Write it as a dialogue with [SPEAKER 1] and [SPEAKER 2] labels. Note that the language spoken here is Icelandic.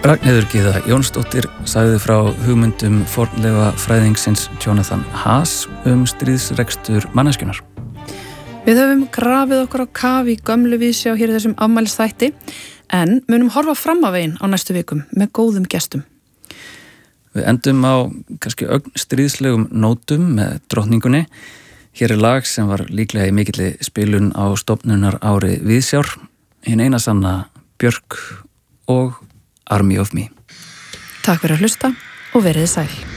[SPEAKER 1] Ragnheiður Gyða Jónsdóttir sagði frá hugmyndum fornleifa fræðingsins Jonathan Haas stríðsrekstur manneskjunnar.
[SPEAKER 2] Við höfum grafið okkur á kaf í gömlu vísjá hér í þessum afmælisþætti en munum horfa fram á veginn á næstu vikum með góðum gestum.
[SPEAKER 1] Við endum á kannski stríðslegum nótum með drottningunni. Hér lag sem var líklega í mikilli spilun á stofnunar ári Viðsjár, hin eina sanna Björk og Army of Me.
[SPEAKER 2] Takk fyrir að hlusta og verið sæl.